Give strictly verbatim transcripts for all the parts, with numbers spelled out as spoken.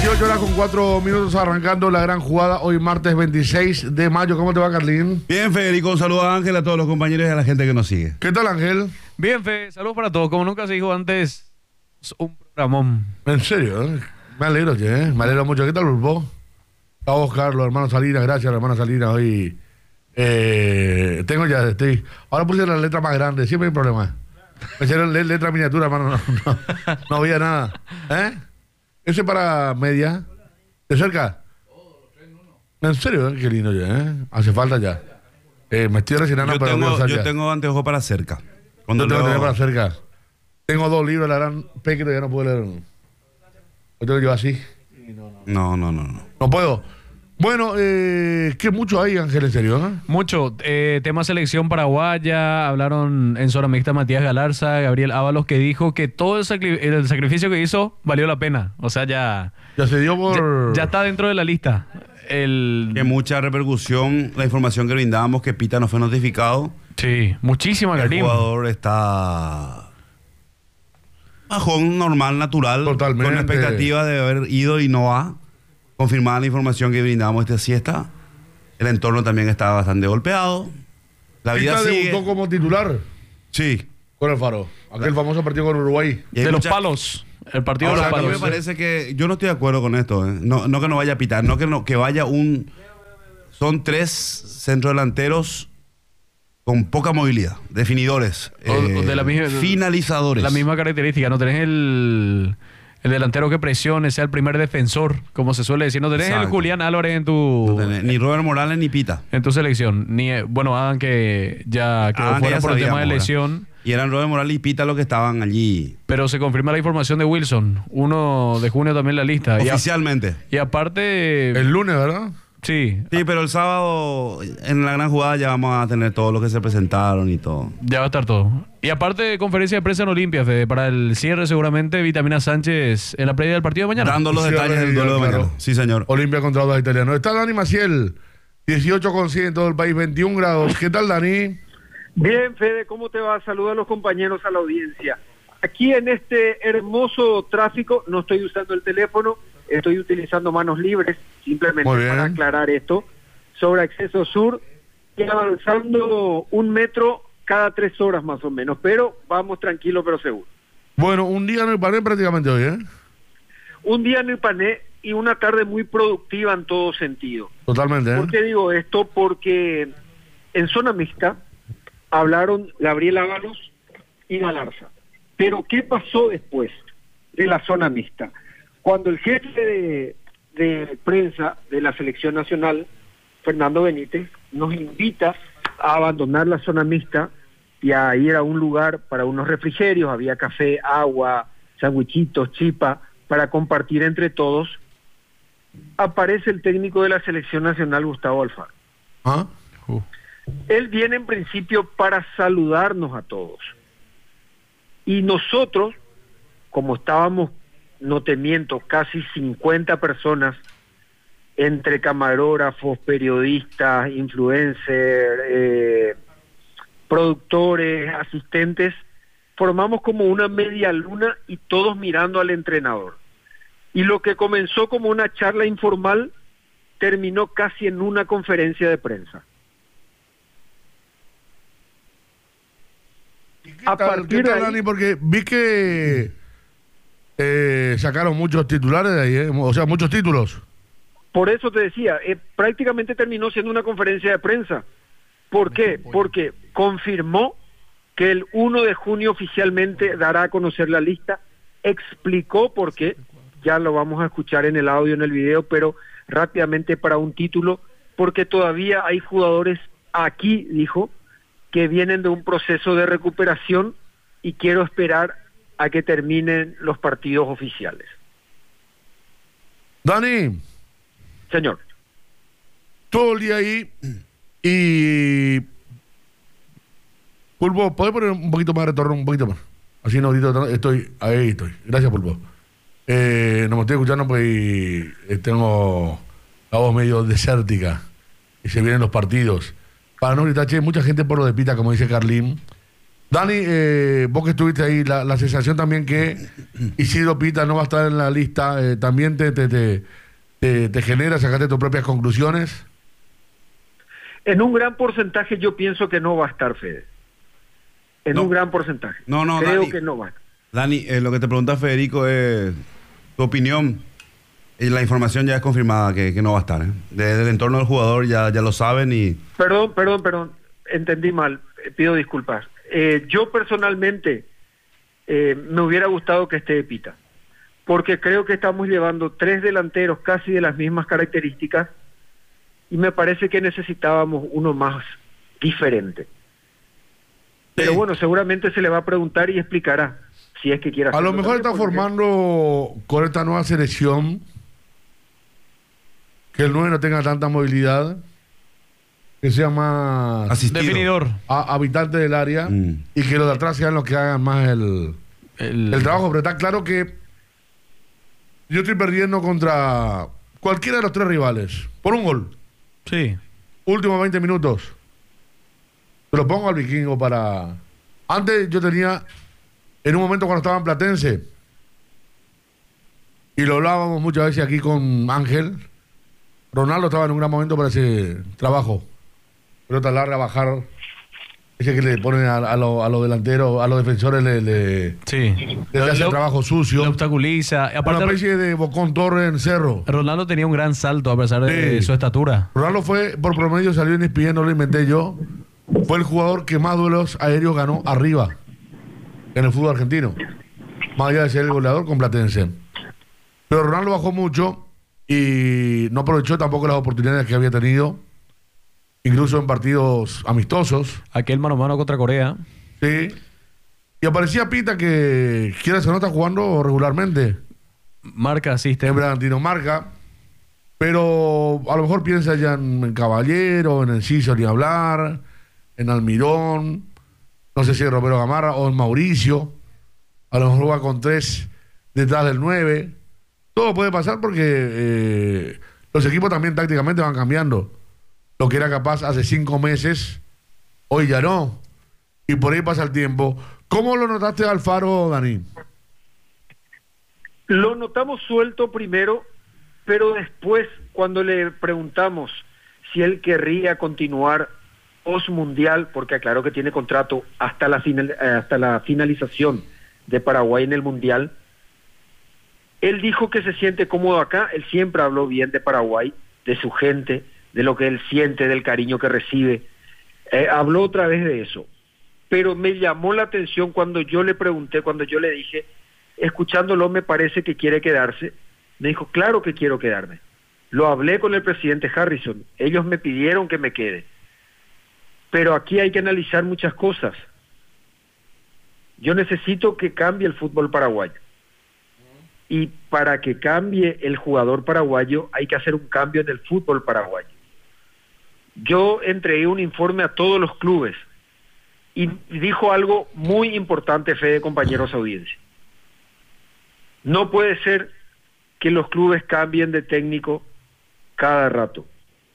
dieciocho horas con cuatro minutos arrancando la gran jugada hoy martes veintiséis de mayo. ¿Cómo te va, Carlín? Bien, Federico, un saludo a Ángel, a todos los compañeros y a la gente que nos sigue. ¿Qué tal, Ángel? Bien, Fe, saludos para todos. Como nunca se dijo antes, es un programón. En serio, ¿eh? Me alegro, che, ¿eh? Me alegro mucho. ¿Qué tal, Pulpo? A vos, Carlos, hermano Salinas, gracias, hermano Salinas. Hoy eh, tengo ya, estoy. Ahora puse la letra más grande, siempre hay problema. Me hicieron leer letra miniatura, hermano, no, no, no había nada. ¿Eh? Ese para media. ¿De cerca? En serio, ¿eh? Qué lindo ya, ¿eh? Hace falta ya. Eh, me estoy rellenando, Yo pero tengo, quiero yo ya. tengo anteojos para cerca. Cuando Cuando tengo que leo- tener para cerca. Tengo dos libros, la gran pequeño, ya no puedo leer. Yo tengo yo así. No, no, no, no. No puedo. Bueno, eh, ¿qué mucho hay, Ángel, en serio? ¿No? Mucho. Eh, tema selección paraguaya. Hablaron en zona mixta Matías Galarza, Gabriel Ábalos, que dijo que todo el, sacri- el sacrificio que hizo valió la pena. O sea, ya, Ya se dio por. ya, ya está dentro de la lista. El, Que mucha repercusión, la información que brindábamos, que Pita no fue notificado. sí, muchísima, El Carlín. jugador está bajón, normal, natural. Totalmente. Con la expectativa de haber ido y no va. Confirmada la información que brindamos esta siesta. El entorno también está bastante golpeado. La vida Pita sigue. debutó como titular Sí. con el Faro. Aquel famoso partido con Uruguay. Y hay De los mucha- palos. El partido Ahora, de a los mí me palos. parece que yo no estoy de acuerdo con esto, ¿eh? no, no que no vaya a pitar, no que no que vaya un son tres centrodelanteros con poca movilidad, definidores, O- o eh, de la misma- finalizadores. La misma característica. No tenés el, el delantero que presione, sea el primer defensor, como se suele decir. No tenés el Exacto. Julián Álvarez en tu... No tenés ni Robert Morales ni Pita. En tu selección, ni eh, bueno, Adam que ya quedó Adam que fuera ya por el tema sabíamos, de ¿verdad? lesión, Y eran Robert Morales y Pita los que estaban allí pero se confirma la información de Wilson, uno de junio también la lista. Y, a- oficialmente. y aparte, El lunes, ¿verdad? sí, Sí, pero el sábado en la gran jugada ya vamos a tener todos los que se presentaron y todo. ya va a estar todo. Y aparte, conferencia de prensa en Olimpia, Fede, para el cierre seguramente, Vitamina Sánchez en la previa del partido de mañana. Dando los Sí, detalles del duelo de claro. mañana. Sí, señor. Olimpia contra los italianos. Está Dani Maciel, dieciocho con cien en todo el país, veintiún grados. ¿Qué tal, Dani? Bien, Fede, ¿cómo te va? Saluda a los compañeros, a la audiencia. Aquí en este hermoso tráfico no estoy usando el teléfono, estoy utilizando manos libres, simplemente Muy bien. para aclarar esto, sobre Acceso Sur, y avanzando un metro cada tres horas más o menos, pero vamos tranquilo pero seguro. Bueno, un día en el panel prácticamente hoy, ¿eh? Un día en el Pané y una tarde muy productiva en todo sentido. Totalmente, ¿eh? ¿Por qué digo esto? Porque en zona mixta hablaron Gabriel Ábalos y Galarza. Pero ¿qué pasó después de la zona mixta? Cuando el jefe de, de prensa de la selección nacional, Fernando Benítez, nos invita a abandonar la zona mixta y a ir a un lugar para unos refrigerios, había café, agua, sandwichitos, chipa, para compartir entre todos, aparece el técnico de la selección nacional, Gustavo Alfaro. ¿Ah? Uh, Él viene en principio para saludarnos a todos. Y nosotros, como estábamos, no te miento, casi cincuenta personas, entre camarógrafos, periodistas, influencers, eh, productores, asistentes, formamos como una media luna y todos mirando al entrenador. Y lo que comenzó como una charla informal terminó casi en una conferencia de prensa. ¿Y ¿Qué A tal, partir qué tal, de ahí- Dani? Porque vi que eh, sacaron muchos titulares de ahí, ¿eh? O sea, muchos títulos. Por eso te decía, eh, prácticamente terminó siendo una conferencia de prensa. ¿Por qué? Porque confirmó que el uno de junio oficialmente dará a conocer la lista, explicó por qué, ya lo vamos a escuchar en el audio, en el video, pero rápidamente para un título, porque todavía hay jugadores aquí, dijo, que vienen de un proceso de recuperación y quiero esperar a que terminen los partidos oficiales. Dani, Señor. todo el día ahí y... Pulpo, ¿podés poner un poquito más de retorno? Un poquito más. Así no, ahorita estoy, ahí estoy. Gracias, Pulpo. Eh, no me estoy escuchando pues y, eh, tengo la voz medio desértica y se vienen los partidos. Para no gritar, che, mucha gente por lo de Pita, como dice Carlín. Dani, eh, vos que estuviste ahí, la, la sensación también que Isidro Pita no va a estar en la lista, eh, también te, te, te, te, te genera, sacaste tus propias conclusiones. En un gran porcentaje yo pienso que no va a estar, Fede. En No. un gran porcentaje. No, no, Creo Dani. que no va. Dani, eh, lo que te pregunta Federico es tu opinión. Y la información ya es confirmada que, que no va a estar. ¿eh? Desde el entorno del jugador ya, ya lo saben y... Perdón, perdón, perdón. Entendí mal. Eh, Pido disculpas. Eh, yo personalmente eh, me hubiera gustado que esté Pita. Porque creo que estamos llevando tres delanteros casi de las mismas características y me parece que necesitábamos uno más diferente. Pero Sí. bueno, seguramente se le va a preguntar y explicará si es que quiere A hacerlo lo mejor también, está porque- formando con esta nueva selección que el nueve no tenga tanta movilidad, que sea más Asistido. Definidor. a- habitante del área Mm. y que los de atrás sean los que hagan más el, El, el trabajo. Pero está claro que yo estoy perdiendo contra cualquiera de los tres rivales por un gol. Sí. Últimos veinte minutos. Te lo pongo al Vikingo para... Antes yo tenía, en un momento cuando estaba en Platense, y lo hablábamos muchas veces aquí con Ángel, Ronaldo estaba en un gran momento para ese trabajo. Pelota larga, bajar, ese que le ponen a, a los a los delanteros, a los defensores, le, le, Sí. le hace el trabajo sucio. Lo obstaculiza. Una Aparte, especie de Bocón Torre en Cerro. Ronaldo tenía un gran salto a pesar de Sí. su estatura. Ronaldo fue, por promedio, salió en E S P N, no lo inventé yo. Fue el jugador que más duelos aéreos ganó arriba en el fútbol argentino. Más allá de ser el goleador con Platense. Pero Ronaldo bajó mucho y no aprovechó tampoco las oportunidades que había tenido, incluso en partidos amistosos. Aquel mano a mano contra Corea. Sí. Y aparecía Pita que quiera se no está jugando regularmente. Marca, asiste. En Bragantino marca, pero a lo mejor piensa ya en, en Caballero, en Enciso ni hablar, en Almirón, no sé si en Romero Gamarra o en Mauricio. A lo mejor va con tres detrás del nueve. Todo puede pasar porque eh, los equipos también tácticamente van cambiando. Lo que era capaz hace cinco meses, hoy ya no. Y por ahí pasa el tiempo. ¿Cómo lo notaste, Alfaro, Dani? Lo notamos suelto primero, pero después, cuando le preguntamos si él querría continuar post-mundial, porque aclaró que tiene contrato hasta la, final, eh, hasta la finalización de Paraguay en el mundial, él dijo que se siente cómodo acá. Él siempre habló bien de Paraguay, de su gente, de lo que él siente, del cariño que recibe. Eh, habló otra vez de eso. Pero me llamó la atención cuando yo le pregunté, cuando yo le dije, escuchándolo me parece que quiere quedarse. Me dijo, claro que quiero quedarme. Lo hablé con el presidente Harrison. Ellos me pidieron que me quede. Pero aquí hay que analizar muchas cosas. Yo necesito que cambie el fútbol paraguayo. Y para que cambie el jugador paraguayo hay que hacer un cambio en el fútbol paraguayo. Yo entregué un informe a todos los clubes y dijo algo muy importante, Fede, compañeros audiencia. No puede ser que los clubes cambien de técnico cada rato.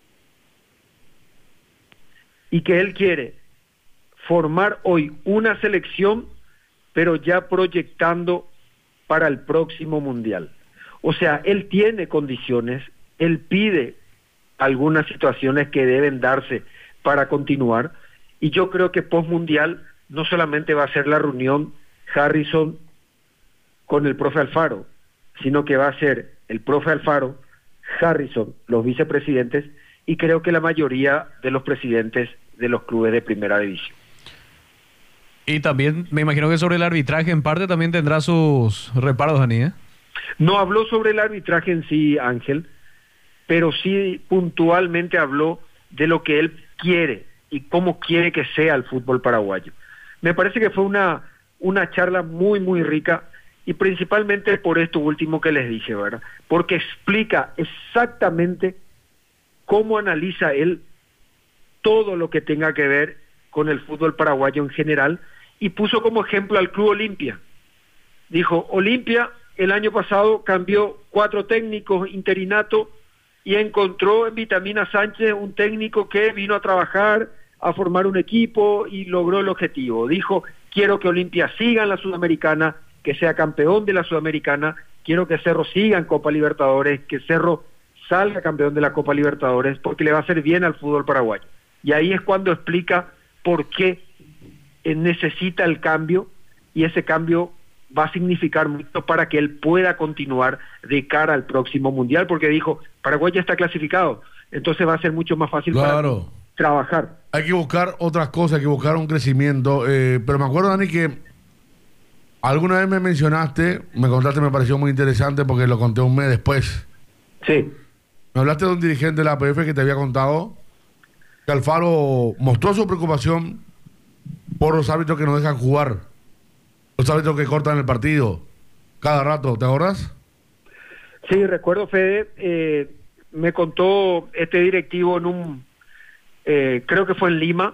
Y que él quiere formar hoy una selección, pero ya proyectando para el próximo mundial. O sea, él tiene condiciones, él pide algunas situaciones que deben darse para continuar, y yo creo que post-mundial no solamente va a ser la reunión Harrison con el profe Alfaro, sino que va a ser el profe Alfaro, Harrison, los vicepresidentes, y creo que la mayoría de los presidentes de los clubes de primera división. Y también me imagino que sobre el arbitraje en parte también tendrá sus reparos, Dani, ¿eh? No habló sobre el arbitraje en sí, Ángel, pero sí puntualmente habló de lo que él quiere y cómo quiere que sea el fútbol paraguayo. Me parece que fue una, una charla muy, muy rica, y principalmente por esto último que les dije, ¿verdad? Porque explica exactamente cómo analiza él todo lo que tenga que ver con el fútbol paraguayo en general, y puso como ejemplo al Club Olimpia. Dijo, Olimpia el año pasado cambió cuatro técnicos, interinato, y encontró en Vitamina Sánchez un técnico que vino a trabajar, a formar un equipo y logró el objetivo. Dijo, quiero que Olimpia siga en la Sudamericana, que sea campeón de la Sudamericana, quiero que Cerro siga en Copa Libertadores, que Cerro salga campeón de la Copa Libertadores, porque le va a hacer bien al fútbol paraguayo. Y ahí es cuando explica por qué eh, necesita el cambio, y ese cambio va a significar mucho para que él pueda continuar de cara al próximo Mundial, porque dijo, Paraguay ya está clasificado, entonces va a ser mucho más fácil Claro. para trabajar. Hay que buscar otras cosas, hay que buscar un crecimiento. Eh, pero me acuerdo, Dani, que alguna vez me mencionaste, me contaste, me pareció muy interesante porque lo conté un mes después. Sí, Me hablaste de un dirigente de la A P F que te había contado que Alfaro mostró su preocupación por los árbitros que no dejan jugar, los árbitros que cortan el partido cada rato, ¿te acuerdas? sí, recuerdo, Fede, eh, me contó este directivo en un, eh, creo que fue en Lima,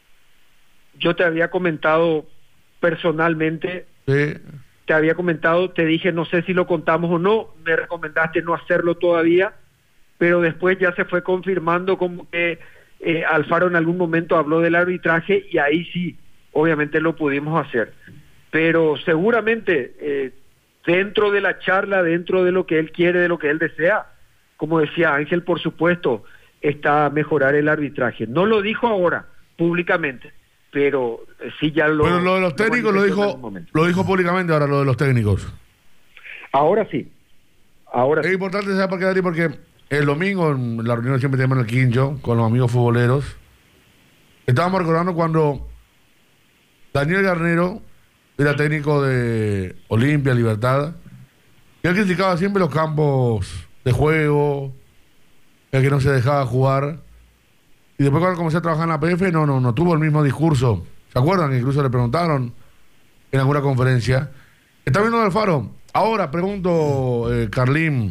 yo te había comentado personalmente, Sí. te había comentado, te dije, no sé si lo contamos o no, me recomendaste no hacerlo todavía, pero después ya se fue confirmando como que eh, Alfaro en algún momento habló del arbitraje y ahí sí, obviamente lo pudimos hacer. Pero seguramente eh, dentro de la charla, dentro de lo que él quiere, de lo que él desea, como decía Ángel, por supuesto, está mejorar el arbitraje. No lo dijo ahora, públicamente, pero eh, sí ya lo... Pero lo de los técnicos lo manifestó en dijo, algún momento. lo dijo públicamente ahora, lo de los técnicos. Ahora sí, ahora Es sí. importante saber por qué, Dani, porque el domingo en la reunión siempre tenemos en el Quincho con los amigos futboleros. Estábamos recordando cuando Daniel Garnero era técnico de Olimpia, Libertad, y él criticaba siempre los campos de juego, el que no se dejaba jugar. Y después cuando comencé a trabajar en la P F, no, no, no tuvo el mismo discurso. ¿Se acuerdan? Incluso le preguntaron en alguna conferencia. ¿Está viendo Alfaro? Ahora pregunto, eh, Carlín,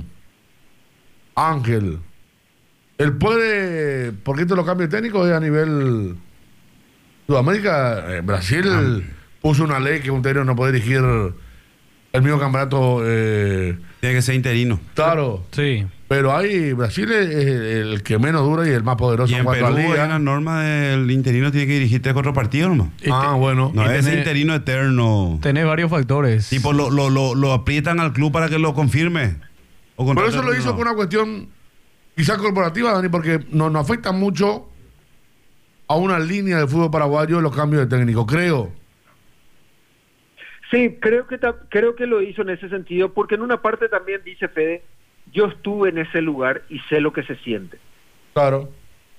Ángel, ¿él puede, porque esto los cambios técnicos es a nivel Sudamérica? Eh, Brasil puso una ley que un técnico no puede dirigir el mismo campeonato. Eh, Tiene que ser interino. claro, Sí. pero ahí Brasil es el, el que menos dura y el más poderoso Y en cuanto a Perú hay liga. una norma del interino, tiene que dirigir tres cuatro partidos nomás. Y Ah, te- bueno. No Y es tenés- interino eterno. Tenés varios factores. Tipo, lo, lo, lo, lo aprietan al club para que lo confirme. O Por contrate eso lo otro, hizo no. por una cuestión quizás corporativa, Dani, porque nos no afecta mucho a una línea del fútbol paraguayo los cambios de técnico, creo. Sí, creo que ta- creo que lo hizo en ese sentido, porque en una parte también dice Fede, yo estuve en ese lugar y sé lo que se siente. Claro.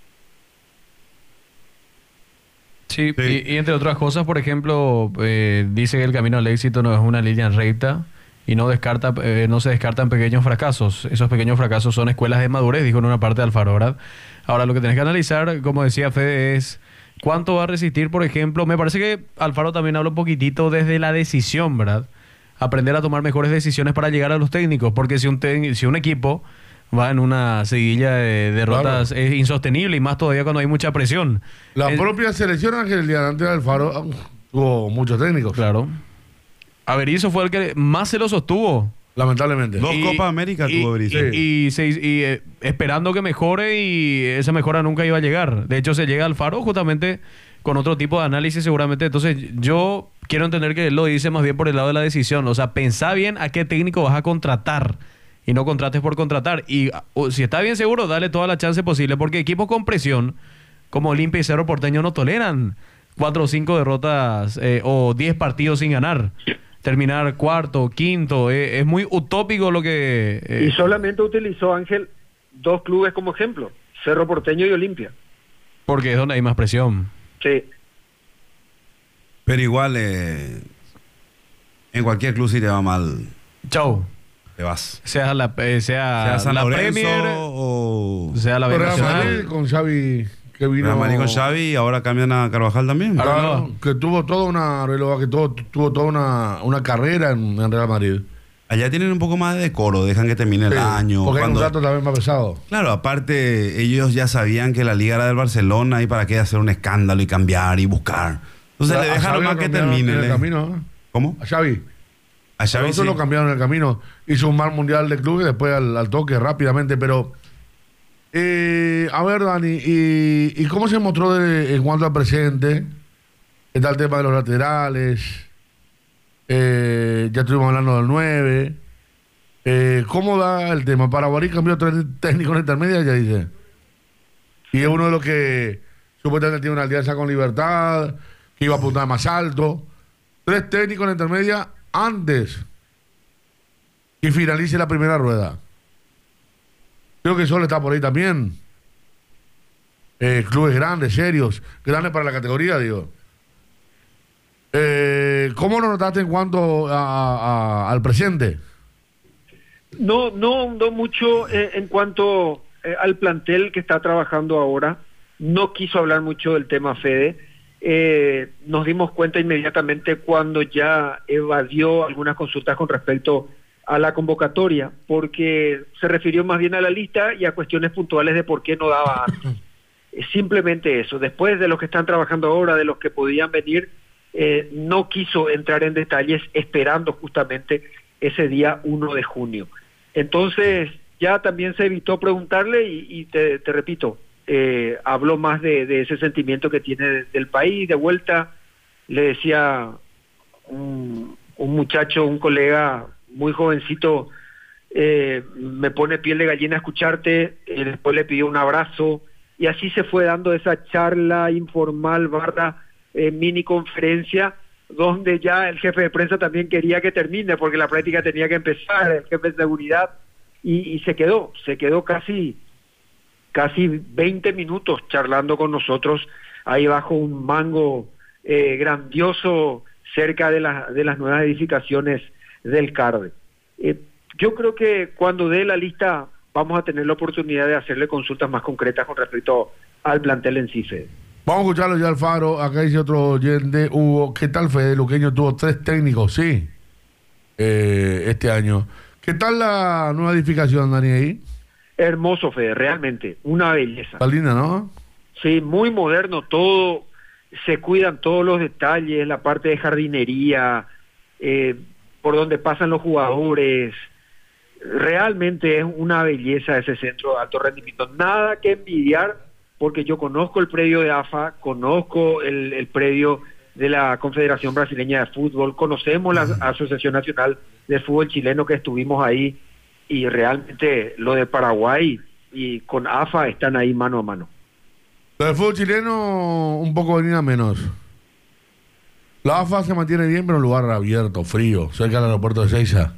Sí, Sí. Y, y entre otras cosas, por ejemplo, eh, dice que el camino al éxito no es una línea recta y no descarta, eh, no se descartan pequeños fracasos. Esos pequeños fracasos son escuelas de madurez, dijo en una parte de Alfaro, ¿verdad? Ahora, lo que tenés que analizar, como decía Fede, es cuánto va a resistir, por ejemplo. Me parece que Alfaro también habla un poquitito desde la decisión, ¿verdad? Aprender a tomar mejores decisiones para llegar a los técnicos, porque si un, tec- si un equipo va en una seguidilla de derrotas es insostenible, y más todavía cuando hay mucha presión. La El- propia selección, Ángel, el día de antes del Faro, ah, tuvo muchos técnicos. Claro. Averizo fue el que más se lo sostuvo. Lamentablemente. Dos Y- Copas América y- tuvo Berizzo. Y, y se- y, eh, esperando que mejore, y esa mejora nunca iba a llegar. De hecho, se llega al Faro justamente con otro tipo de análisis seguramente. Entonces, yo quiero entender que él lo dice más bien por el lado de la decisión. O sea, pensá bien a qué técnico vas a contratar y no contrates por contratar. Y o, si está bien seguro, dale toda la chance posible, porque equipos con presión como Olimpia y Cerro Porteño no toleran cuatro o cinco derrotas eh, o diez partidos sin ganar. Terminar cuarto, quinto, eh, es muy utópico lo que... eh, Y solamente utilizó Ángel dos clubes como ejemplo, Cerro Porteño y Olimpia. porque es donde hay más presión. Sí, Pero igual, eh, en cualquier club si te va mal, Chau. te vas. Sea la, eh, sea Sea San la Lorenzo Premier, o sea la B Real Nacional. Madrid con Xavi, que vino. Real Madrid con Xavi, y ahora cambian a Carvajal también. Ahora Claro, no. que tuvo toda una que tuvo, tuvo toda una, una carrera en, en Real Madrid. Allá tienen un poco más de decoro, dejan que termine el Sí, año. porque hay un cuando- trato también más pesado. Claro, aparte, ellos ya sabían que la liga era del Barcelona, y para qué hacer un escándalo y cambiar y buscar. Entonces A le dejan Xavi nomás lo que cambiaron termine. en el le- camino, ¿eh? ¿Cómo? A Xavi. A Xavi Alonso sí. lo cambiaron en el camino. Hizo un mal mundial de club y después al, al toque rápidamente, pero... eh, a ver, Dani, ¿y, y cómo se mostró de- en cuanto al presente Está el tema de los laterales. Eh, ya estuvimos hablando del nueve. Eh, ¿Cómo da el tema? Para Guarí cambió tres técnicos en intermedia, ya dice. Y es uno de los que supuestamente tiene una alianza con Libertad, que iba a apuntar más alto. Tres técnicos en intermedia antes que finalice la primera rueda. Creo que Sol está por ahí también. Eh, clubes grandes, serios, grandes para la categoría, digo. Eh, ¿Cómo lo notaste en cuanto a, a, al presente? No, no, no mucho eh, en cuanto eh, al plantel que está trabajando ahora. No quiso hablar mucho del tema Fede. Eh, nos dimos cuenta inmediatamente cuando ya evadió algunas consultas con respecto a la convocatoria, porque se refirió más bien a la lista y a cuestiones puntuales de por qué no daba antes. Simplemente eso. Después de los que están trabajando ahora, de los que podían venir, eh, no quiso entrar en detalles esperando justamente ese día uno de junio. Entonces ya también se evitó preguntarle y, y te, te repito, eh, habló más de, de ese sentimiento que tiene de, del país. De vuelta le decía un, un muchacho, un colega muy jovencito, eh, me pone piel de gallina escucharte, y después le pidió un abrazo. Y así se fue dando esa charla informal barra eh, mini conferencia, donde ya el jefe de prensa también quería que termine, porque la práctica tenía que empezar, el jefe de seguridad, y, y se quedó, se quedó casi, casi veinte minutos charlando con nosotros, ahí bajo un mango eh, grandioso, cerca de, la, de las nuevas edificaciones del CARDE. Eh, yo creo que cuando dé la lista vamos a tener la oportunidad de hacerle consultas más concretas con respecto al plantel en sí, Fede. Vamos a escucharlo ya, Alfaro. Acá dice otro oyente, Hugo, ¿qué tal Fede Luqueño? Tuvo tres técnicos, sí, eh, este año. ¿Qué tal la nueva edificación, Dani, ahí? Hermoso, Fede, realmente, una belleza. Está linda, ¿no? Sí, muy moderno todo, se cuidan todos los detalles, la parte de jardinería, eh, por donde pasan los jugadores. Realmente es una belleza ese centro de alto rendimiento. Nada que envidiar, porque yo conozco el predio de A F A, conozco el, el predio de la Confederación Brasileña de Fútbol, conocemos la Asociación Nacional de Fútbol Chileno, que estuvimos ahí, y realmente lo de Paraguay y con A F A están ahí mano a mano. Lo del fútbol chileno un poco venía menos. La A F A se mantiene bien, pero en un lugar abierto, frío, cerca del aeropuerto de Seiza.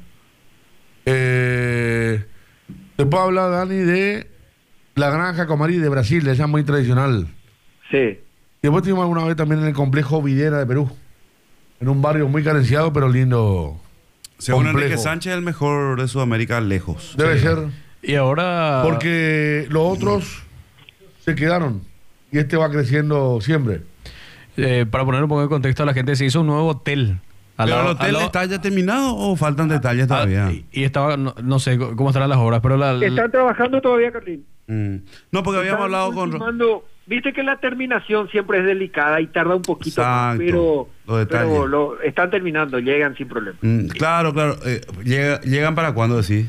Eh, te puedo hablar, Dani, de la Granja Comarí de Brasil, esa muy tradicional. Sí. Y después estuvimos alguna vez también en el complejo Videra de Perú, en un barrio muy carenciado, pero lindo. Según complejo. Enrique Sánchez, el mejor de Sudamérica lejos. Debe Sí. ser. Y ahora... Porque los otros se quedaron y este va creciendo siempre. Eh, para poner un poco de contexto a la gente, se hizo un nuevo hotel. Al ¿Pero el lado- hotel al lado- está ya terminado o faltan detalles Ah, todavía? y, y estaba, no, no sé cómo estarán las obras, pero la... Están trabajando todavía, Carlín. Mm. No, porque habíamos Están hablado con... ultimando- Viste que la terminación siempre es delicada y tarda un poquito más, Exacto, pero, los detalles. pero lo, están terminando, llegan sin problema. Mm, claro, claro. Eh, llega- ¿Llegan para cuándo decís?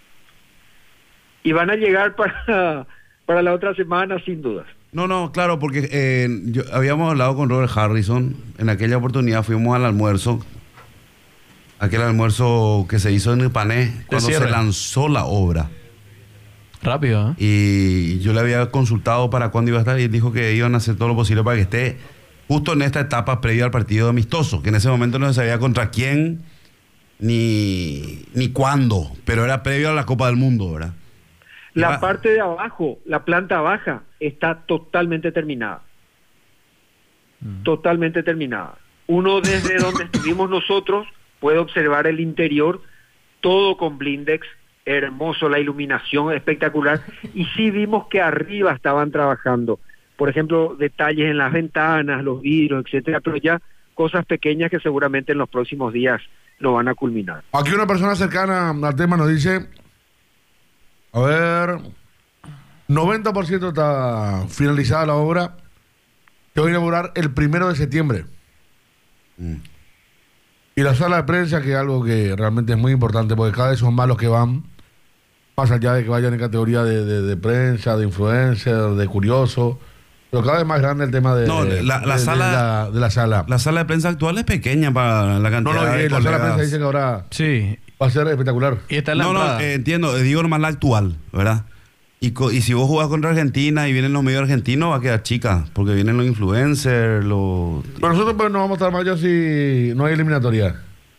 Y van a llegar para, para la otra semana, sin dudas. No, no, claro, porque eh, yo, habíamos hablado con Robert Harrison. En aquella oportunidad fuimos al almuerzo. Aquel almuerzo que se hizo en Ipané cuando se cierre. lanzó la obra. Rápido, ¿eh? Y yo le había consultado para cuándo iba a estar y él dijo que iban a hacer todo lo posible para que esté justo en esta etapa previa al partido amistoso, que en ese momento no se sabía contra quién ni, ni cuándo, pero era previo a la Copa del Mundo, ¿verdad? La Iba- parte de abajo, la planta baja, está totalmente terminada. Totalmente terminada. Uno desde donde estuvimos nosotros puede observar el interior, todo con blindex, hermoso, la iluminación espectacular, y sí vimos que arriba estaban trabajando, por ejemplo, detalles en las ventanas, los vidrios, etcétera, pero ya cosas pequeñas que seguramente en los próximos días lo van a culminar. Aquí una persona cercana al tema nos dice, a ver, noventa por ciento está finalizada la obra, que va a inaugurar el primero de septiembre. Mm. Y la sala de prensa, que es algo que realmente es muy importante, porque cada vez son más los que van, más allá de que vayan en categoría de, de, de prensa, de influencer, de curioso, Pero cada vez más grande el tema de, No, la- la de- de sala- la, de la sala. La sala de prensa actual es pequeña para la no, cantidad no, de y la sala de colegas. prensa dice que ahora Sí. va a ser espectacular. Y está en la No, no, entrada. eh, entiendo, eh, digo nomás la actual, ¿verdad? Y, co- y si vos jugás contra Argentina y vienen los medios argentinos, va a quedar chica, porque vienen los influencers, los... Pero nosotros pues no vamos a estar mayo si no hay eliminatoria.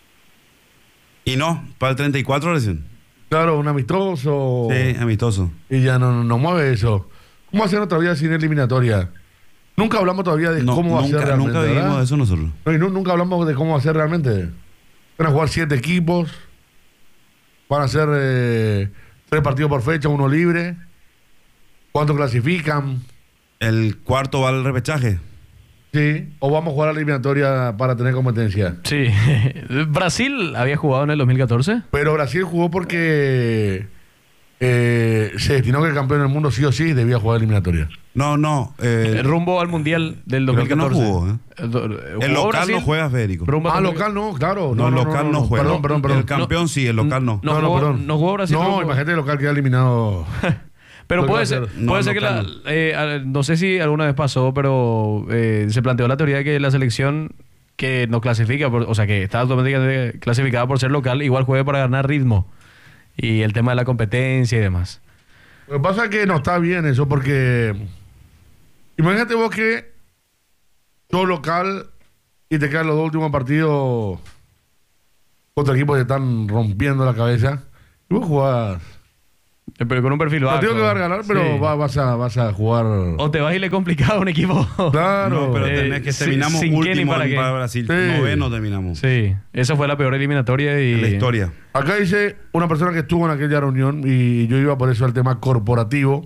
Y no, para el treinta y cuatro recién. Claro, un amistoso. Sí, amistoso. Y ya no, no, no mueve eso. ¿Cómo hacer otra vida sin eliminatoria? Nunca hablamos todavía de No, cómo va a ser nunca, realmente. nunca vivimos ¿verdad? de eso nosotros. No, y nu- nunca hablamos de cómo va a ser realmente. Van a jugar siete equipos. Van a ser eh, tres partidos por fecha, uno libre. ¿Cuántos clasifican? El cuarto va al repechaje. Sí. O vamos a jugar a la eliminatoria para tener competencia. Sí. Brasil había jugado en el dos mil catorce. Pero Brasil jugó porque eh, se destinó que el campeón del mundo sí o sí debía jugar eliminatoria. No, no. eh, El rumbo al Mundial del creo que no dos mil catorce. jugó, ¿eh? El, do- el jugó local Brasil, no juega, Federico. rumbo Ah, al- local no, claro. No, el local no, juega. Perdón, perdón, perdón. El campeón sí, el local no. No jugó- no jugó Brasil, No, no jugó. imagínate el local queda eliminado. Pero Lo que va puede a ser, hacer. No, puede ser que la, local eh, a- no sé si alguna vez pasó, pero eh, se planteó la teoría de que la selección que no clasifica, por- o sea, que está automáticamente clasificada por ser local, igual juegue para ganar ritmo. Y el tema de la competencia y demás. Lo que pasa es que no está bien eso porque imagínate vos que sos local y te quedan los dos últimos partidos contra equipos que están rompiendo la cabeza y vos jugás Eh, Pero con un perfil bajo. partido que vas a ganar, pero Sí. va- vas, a, vas a jugar. O te vas y le complicado a un equipo. Claro. No, pero Eh, tenés que sin- terminamos sin qué ni último para en- qué. para Brasil. Sí. Noveno terminamos. Sí, esa fue la peor eliminatoria y... En la historia. Acá dice una persona que estuvo en aquella reunión y yo iba por eso al tema corporativo,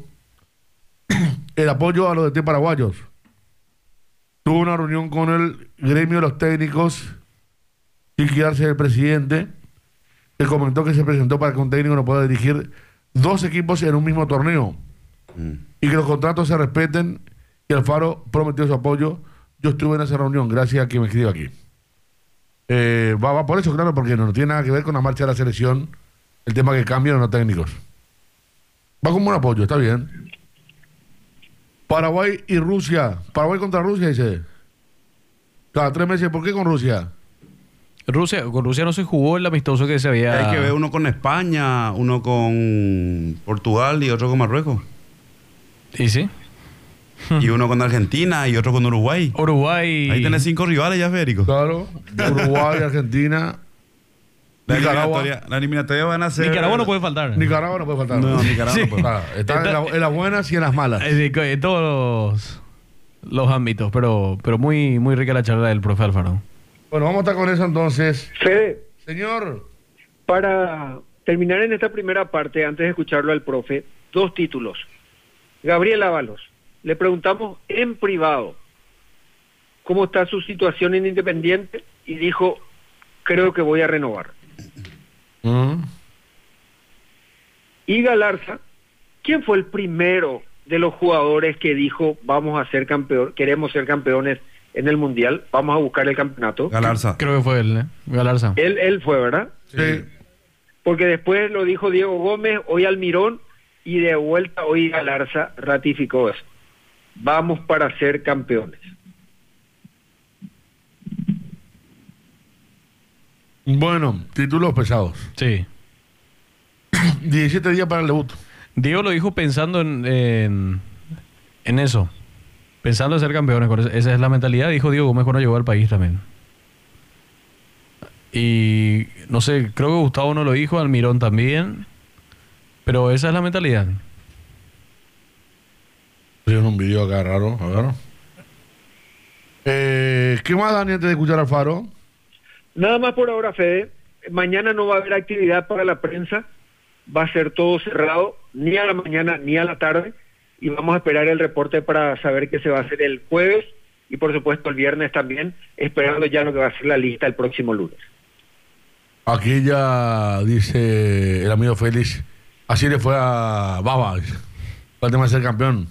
el apoyo a los D T paraguayos. Tuvo una reunión con el gremio de los técnicos sin quedarse el presidente, que comentó que se presentó para que un técnico no pueda dirigir dos equipos en un mismo torneo Mm. y que los contratos se respeten, y Alfaro prometió su apoyo. Yo estuve en esa reunión, gracias a quien me escribe aquí. Eh, va, va por eso, claro, porque no tiene nada que ver con la marcha de la selección, el tema que cambian los técnicos. Va como un apoyo, está bien. Paraguay y Rusia. Paraguay contra Rusia, dice. Cada tres meses, ¿por qué con Rusia? Rusia, con Rusia no se jugó el amistoso que se había... Hay que ver uno con España, uno con Portugal y otro con Marruecos. ¿Y sí? Y uno con Argentina y otro con Uruguay. Uruguay... Ahí tenés cinco rivales ya, Federico. Claro. Uruguay, Argentina. La Nicaragua. eliminatoria, la eliminatoria van a ser... Nicaragua no puede faltar. Nicaragua no puede faltar. No, Nicaragua Sí. no puede. Ah, está en, la- en las buenas y en las malas. Eh, sí, co- en todos los, los ámbitos, pero, pero muy, muy rica la charla del profe Alfaro. Bueno, vamos a estar con eso entonces. Fede, Señor. para terminar en esta primera parte, antes de escucharlo al profe, dos títulos. Gabriel Ábalos, le preguntamos en privado cómo está su situación en Independiente y dijo, creo que voy a renovar. Mm. Y Galarza, ¿quién fue el primero de los jugadores que dijo, vamos a ser campeón, queremos ser campeones en el Mundial, vamos a buscar el campeonato? Galarza. Creo que fue él, ¿eh? Galarza. Él, él fue, ¿verdad? Sí. Porque después lo dijo Diego Gómez, hoy Almirón, y de vuelta hoy Galarza ratificó eso. Vamos para ser campeones. Bueno, títulos pesados. Sí. diecisiete días para el debut. Diego lo dijo pensando en, en, en eso. Pensando en ser campeones. con esa- Esa es la mentalidad, dijo Diego Gómez cuando llegó al país también. Y no sé, creo que Gustavo no lo dijo, Almirón también. Pero esa es la mentalidad. Pusieron un video acá raro, a ver. Eh, ¿Qué más, Dani, antes de escuchar al Faro? Nada más por ahora, Fede. Mañana no va a haber actividad para la prensa. Va a ser todo cerrado, ni a la mañana ni a la tarde. Y vamos a esperar el reporte para saber qué se va a hacer el jueves y por supuesto el viernes también, esperando ya lo que va a ser la lista el próximo lunes. Aquí ya dice el amigo Félix, así le fue a Baba, dice, para el tema de ser campeón.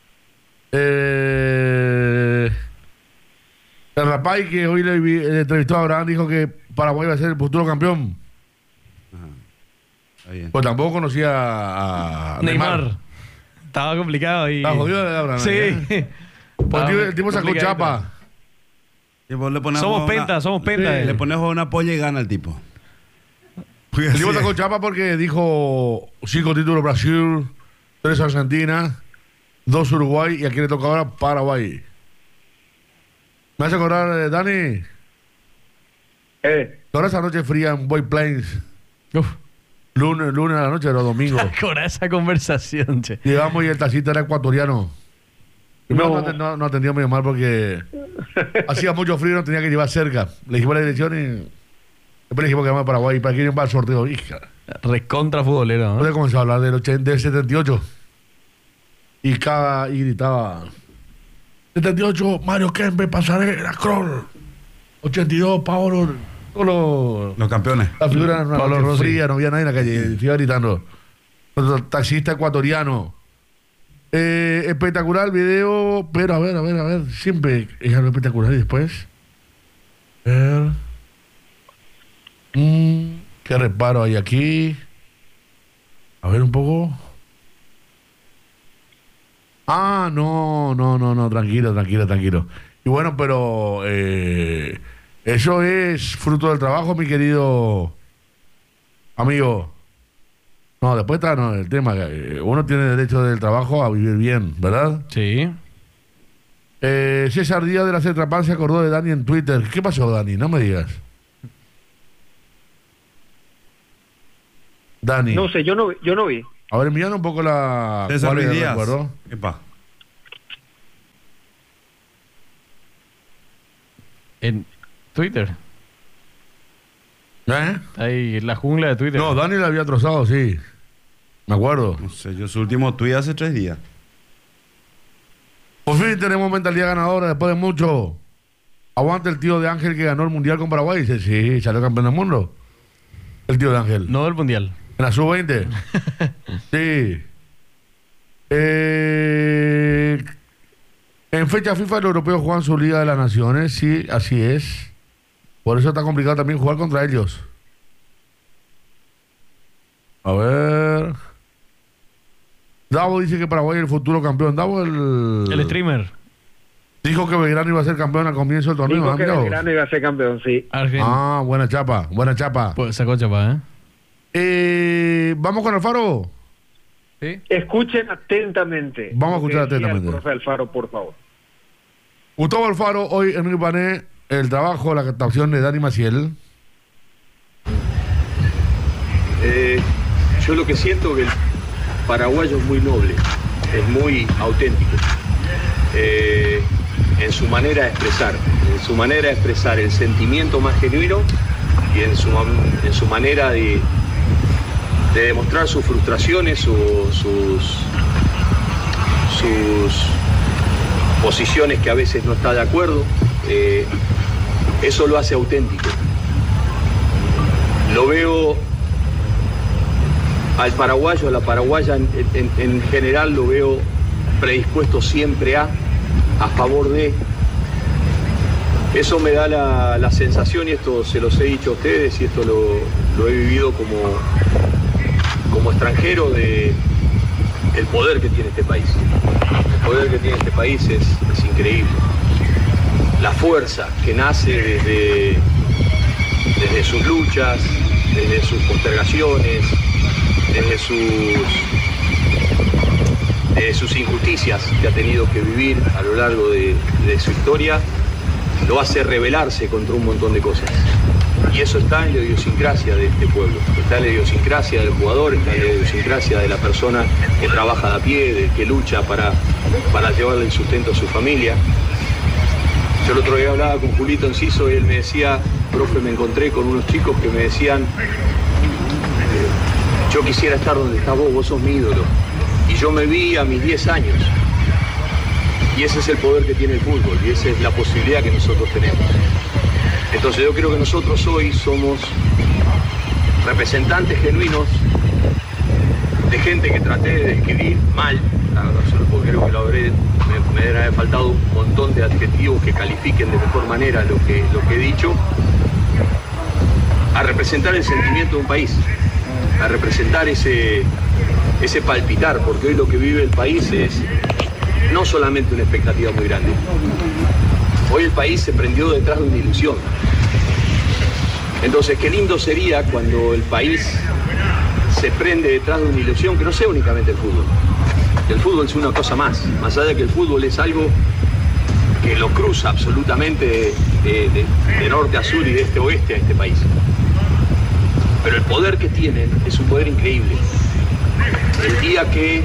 Eh, el rapaz que hoy le, vi- le entrevistó a Abraham dijo que Paraguay iba a ser el futuro campeón. Ajá. Está bien. Pues tampoco conocía a Neymar. Estaba complicado y... Está jodido de Abraham. Sí. ¿eh? Pues el tipo- el tipo sacó complicadito. chapa. Y vos le pones a Somos jugar penta, una- somos penta. Sí. eh. Le pones a una polla y gana el tipo. Porque El tipo así sacó es. chapa porque dijo cinco títulos Brasil, tres Argentina, dos Uruguay y aquí le toca ahora Paraguay. Me hace acordar, eh, Dani, Eh, toda esa noche fría en White Plains, Uf, lunes, lunes a la noche, era domingo. con esa conversación, che. Llegamos y el taxista era ecuatoriano. Primero no, No. aten- no, no atendía muy mal porque hacía mucho frío y no tenía que llevar cerca. Le dijimos la dirección y después le dijimos que vamos a Paraguay. ¿Para quién va al sorteo? Hija. Recontra futbolero, Entonces ¿no? comenzó a hablar del, ochenta, del setenta y ocho. Y cada y gritaba: setenta y ocho, Mario Kempe, Pasarela, Kroll. ochenta y dos, Paolo. Todos los. Los campeones. La figura era una Pablo noche Rossi. fría, no había nadie en la calle. Se iba gritando. Otro taxista ecuatoriano. Eh, espectacular el video, pero a ver, a ver, a ver. Siempre es algo espectacular y después. A ver. Mm, ¿Qué reparo hay aquí? A ver un poco. Ah, no, no, no, no, tranquilo, tranquilo, tranquilo. Y bueno, pero eh, eso es fruto del trabajo, mi querido amigo. No, después está no, el tema. eh, Uno tiene derecho del trabajo a vivir bien, ¿verdad? Sí. Eh, César Díaz de la Cetrapan se acordó de Dani en Twitter. ¿Qué pasó, Dani? No me digas. Dani. no sé, yo no, yo no vi. A ver, envíame un poco la. César cuál Luis era el Díaz. recuerdo. Epa. En Twitter. ¿Eh? Ahí, la jungla de Twitter. No, Dani la había trozado, sí. Me acuerdo. No sé, yo su último tuit hace tres días. Por fin tenemos mentalidad ganadora después de mucho. Aguanta el tío de Ángel que ganó el mundial con Paraguay. Dice, sí, salió campeón del mundo. El tío de Ángel. No del mundial. En la sub veinte. Sí. Eh, en fecha FIFA, los europeos juegan su Liga de las Naciones. Sí, así es. Por eso está complicado también jugar contra ellos. A ver. Davo dice que Paraguay es el futuro campeón. Davo, el. El streamer. Dijo que Belgrano iba a ser campeón al comienzo del torneo. Dijo ¿ah? que Mirá vos. Belgrano iba a ser campeón, sí. Argentina. Ah, buena chapa, buena chapa. Pues sacó chapa, ¿eh? Eh, Vamos con Alfaro. Sí. Escuchen atentamente. Vamos a escuchar lo que decía atentamente. el profe Alfaro, por favor. Gustavo Alfaro, hoy en mi panel, el trabajo, la captación de Dani Maciel. Eh, yo lo que siento que el paraguayo es muy noble, es muy auténtico eh, en su manera de expresar, en su manera de expresar el sentimiento más genuino y en su, en su manera de, de demostrar sus frustraciones, su- sus, sus posiciones que a veces no está de acuerdo. Eh, eso lo hace auténtico. Lo veo al paraguayo, a la paraguaya en, en- en general lo veo predispuesto siempre a, a favor de. Eso me da la, la sensación, y esto se los he dicho a ustedes, y esto lo, lo he vivido como, como extranjero, de el poder que tiene este país. El poder que tiene este país es, es increíble. La fuerza que nace desde, desde sus luchas, desde sus postergaciones, desde sus, desde sus injusticias que ha tenido que vivir a lo largo de, de su historia, lo hace rebelarse contra un montón de cosas. Y eso está en la idiosincrasia de este pueblo, está en la idiosincrasia del jugador, está en la idiosincrasia de la persona que trabaja de a pie, del que lucha para, para llevarle el sustento a su familia. Yo el otro día hablaba con Julito Enciso y él me decía, profe, me encontré con unos chicos que me decían, eh, yo quisiera estar donde estás vos, vos sos mi ídolo. Y yo me vi a mis diez años. Y ese es el poder que tiene el fútbol y esa es la posibilidad que nosotros tenemos. Entonces yo creo que nosotros hoy somos representantes genuinos de gente que traté de describir mal, porque creo que lo habré, me, me deben haber faltado un montón de adjetivos que califiquen de mejor manera lo que, lo que he dicho, a representar el sentimiento de un país, a representar ese, ese palpitar, porque hoy lo que vive el país es no solamente una expectativa muy grande. Hoy el país se prendió detrás de una ilusión. Entonces, qué lindo sería cuando el país se prende detrás de una ilusión que no sea únicamente el fútbol. El fútbol es una cosa más, más allá de que el fútbol es algo que lo cruza absolutamente de, de, de, de norte a sur y de este a oeste a este país. Pero el poder que tienen es un poder increíble. El día que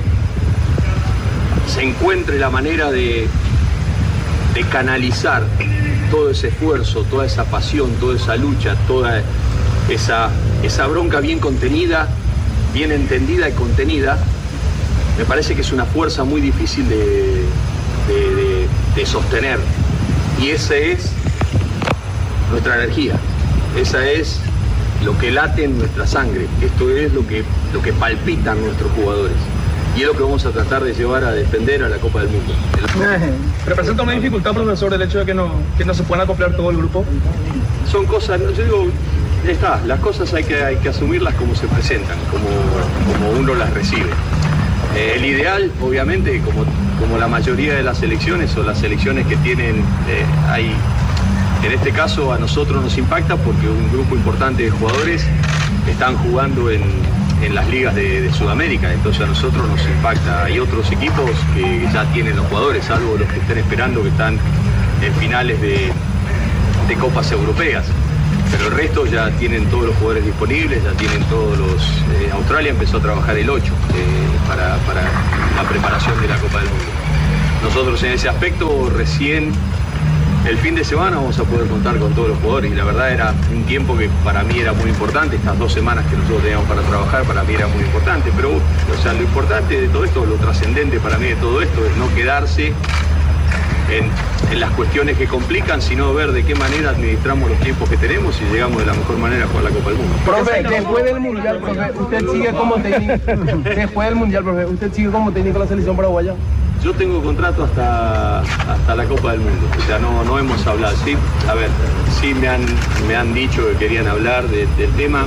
se encuentre la manera de, de canalizar todo ese esfuerzo, toda esa pasión, toda esa lucha, toda esa, esa bronca bien contenida, bien entendida y contenida, me parece que es una fuerza muy difícil de, de, de, de sostener. Y esa es nuestra energía, esa es lo que late en nuestra sangre, esto es lo que, lo que palpitan nuestros jugadores. Y es lo que vamos a tratar de llevar a defender a la Copa del Mundo. ¿Representa una dificultad, profesor, el hecho de que no, que no se puedan acoplar todo el grupo? Son cosas, yo digo, ya está, las cosas hay que, hay que asumirlas como se presentan, como, como uno las recibe. Eh, el ideal, obviamente, como, como la mayoría de las selecciones o las selecciones que tienen, eh, hay, en este caso a nosotros nos impacta porque un grupo importante de jugadores están jugando en, en las ligas de, de Sudamérica, entonces a nosotros nos impacta. Hay otros equipos que ya tienen los jugadores, salvo los que estén esperando, que están en finales de, de copas europeas. Pero el resto ya tienen todos los jugadores disponibles, ya tienen todos los... Eh, Australia empezó a trabajar el ocho eh, para, para la preparación de la Copa del Mundo. Nosotros en ese aspecto recién el fin de semana vamos a poder contar con todos los jugadores y la verdad era un tiempo que para mí era muy importante, estas dos semanas que nosotros teníamos para trabajar para mí era muy importante, pero o sea, lo importante de todo esto, lo trascendente para mí de todo esto es no quedarse En, en las cuestiones que complican, sino ver de qué manera administramos los tiempos que tenemos y llegamos de la mejor manera a jugar la Copa del Mundo. Profe, después del Mundial, profe, usted sigue como técnico, después del Mundial, profe, usted sigue como técnico de la selección paraguaya. Yo tengo contrato hasta, hasta la Copa del Mundo, o sea, no, no hemos hablado, sí, a ver, sí me han, me han dicho que querían hablar de, del tema.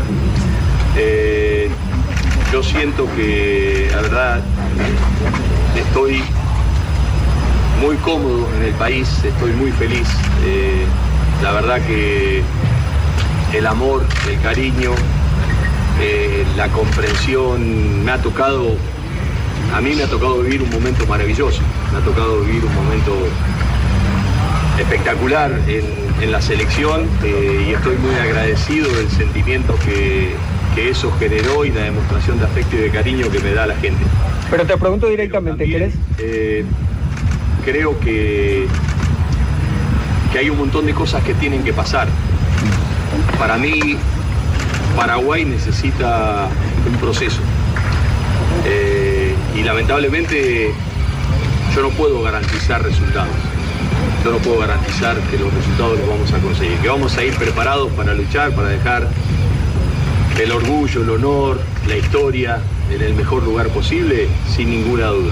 Eh, yo siento que, la verdad, estoy muy cómodo en el país, estoy muy feliz. Eh, la verdad que el amor, el cariño, eh, la comprensión, me ha tocado, a mí me ha tocado vivir un momento maravilloso, me ha tocado vivir un momento espectacular en, en la selección eh, y estoy muy agradecido del sentimiento que, que eso generó y la demostración de afecto y de cariño que me da la gente. Pero te pregunto directamente, ¿quieres? Eh, creo que, que hay un montón de cosas que tienen que pasar. Para mí, Paraguay necesita un proceso. Eh, y lamentablemente yo no puedo garantizar resultados. Yo no puedo garantizar que los resultados los vamos a conseguir. Que vamos a ir preparados para luchar, para dejar el orgullo, el honor, la historia en el mejor lugar posible, sin ninguna duda.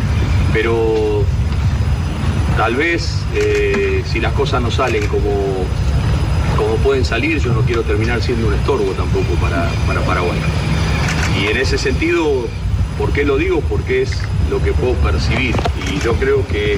Pero tal vez, eh, si las cosas no salen como, como pueden salir, yo no quiero terminar siendo un estorbo tampoco para, para Paraguay. Y en ese sentido, ¿por qué lo digo? Porque es lo que puedo percibir. Y yo creo que,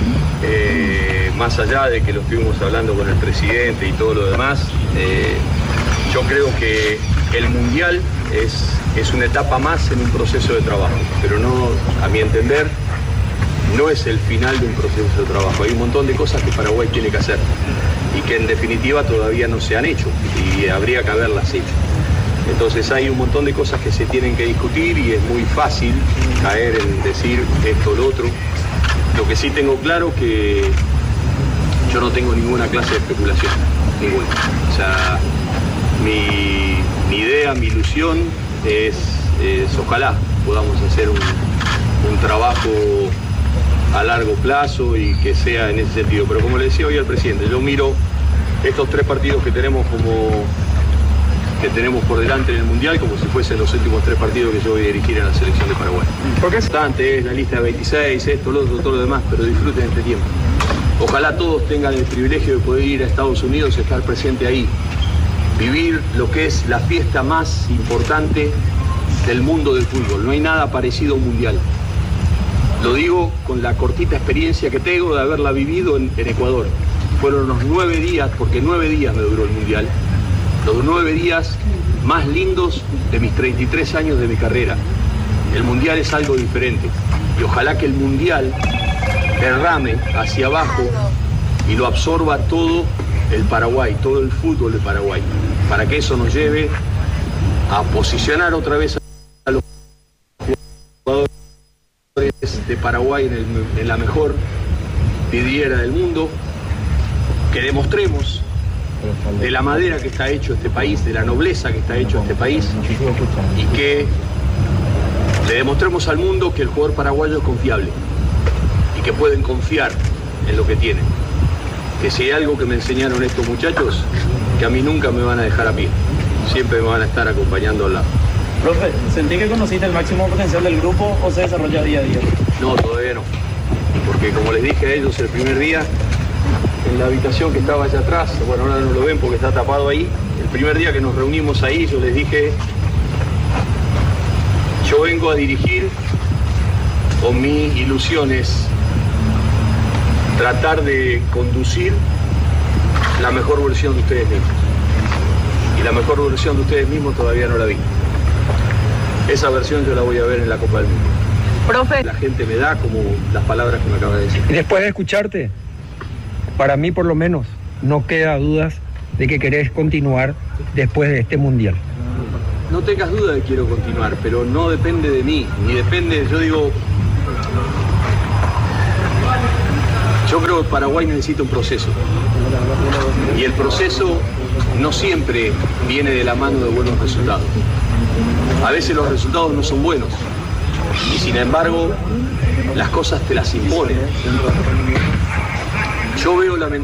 eh, más allá de que lo estuvimos hablando con el presidente y todo lo demás, eh, yo creo que el Mundial es, es una etapa más en un proceso de trabajo. Pero no, a mi entender, no es el final de un proceso de trabajo. Hay un montón de cosas que Paraguay tiene que hacer y que en definitiva todavía no se han hecho y habría que haberlas hecho. Entonces hay un montón de cosas que se tienen que discutir y es muy fácil caer en decir esto o lo otro. Lo que sí tengo claro que yo no tengo ninguna clase de especulación, ninguna. O sea, mi, mi idea, mi ilusión es, es ojalá podamos hacer un, un trabajo a largo plazo y que sea en ese sentido. Pero como le decía hoy al presidente, yo miro estos tres partidos que tenemos como que tenemos por delante en el Mundial como si fuesen los últimos tres partidos que yo voy a dirigir en la selección de Paraguay. Porque es bastante, es la lista de veintiséis, esto, lo otro, todo lo demás, pero disfruten este tiempo. Ojalá todos tengan el privilegio de poder ir a Estados Unidos y estar presente ahí. Vivir lo que es la fiesta más importante del mundo del fútbol. No hay nada parecido a un Mundial. Lo digo con la cortita experiencia que tengo de haberla vivido en, en Ecuador. Fueron unos nueve días, porque nueve días me duró el Mundial, los nueve días más lindos de mis treinta y tres años de mi carrera. El Mundial es algo diferente y ojalá que el Mundial derrame hacia abajo y lo absorba todo el Paraguay, todo el fútbol de Paraguay, para que eso nos lleve a posicionar otra vez a los jugadores de Paraguay en, el, en la mejor vidriera del mundo, que demostremos de la madera que está hecho este país, de la nobleza que está hecho este país, y que le demostremos al mundo que el jugador paraguayo es confiable y que pueden confiar en lo que tienen. Que si hay algo que me enseñaron estos muchachos, que a mí nunca me van a dejar a pie, siempre me van a estar acompañando al lado. Profe, ¿sentí que conociste el máximo potencial del grupo o se desarrolla día a día? No, todavía no, porque como les dije a ellos el primer día, en la habitación que estaba allá atrás, bueno, ahora no lo ven porque está tapado ahí, el primer día que nos reunimos ahí, yo les dije, yo vengo a dirigir, con mis ilusiones, tratar de conducir la mejor versión de ustedes mismos. Y la mejor versión de ustedes mismos todavía no la vi. Esa versión yo la voy a ver en la Copa del Mundo. Profe. La gente me da como las palabras que me acaba de decir. Y después de escucharte, para mí por lo menos, no queda dudas de que querés continuar después de este Mundial. No tengas duda de que quiero continuar, pero no depende de mí, ni depende, yo digo, yo creo que Paraguay necesita un proceso. Y el proceso no siempre viene de la mano de buenos resultados. A veces los resultados no son buenos. Y sin embargo, las cosas te las imponen. Yo veo lamentablemente